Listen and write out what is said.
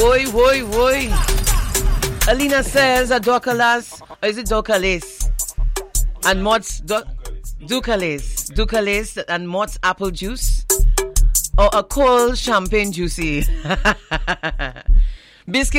Woy. Alina says a Docalas, or is it Docales? And Mott's Ducales and Mott's apple juice, or a cold champagne juicy. Biscuit